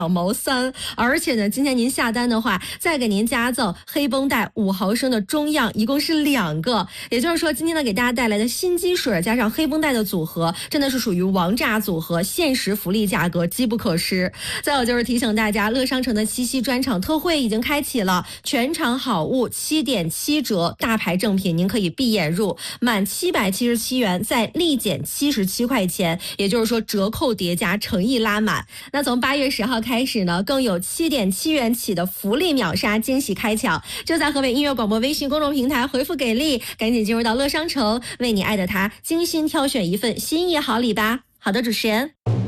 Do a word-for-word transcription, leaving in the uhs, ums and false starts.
毛三，而且呢，今天您下单的话，再给您加赠黑绷带五毫升的中样，一共是两个。也就是说，今天呢给大家带来的新机水加上黑绷带的组合，真的是属于王炸组合，限时福利价格，机不可失。再有就是提醒大家，乐商城的七夕专场特惠已经开启了，全场好物七点七折，大牌正品您可以闭眼入，满七百七十七元再立减七十七块钱，也就是说折扣叠加，诚意拉满。那从八月十号开始呢，更有七点七元起的福利秒杀惊喜开抢，就在河北音乐广播微信公众平台回复给力，赶紧进入到乐商城，为你爱的他精心挑选一份心意好礼吧。好的，主持人。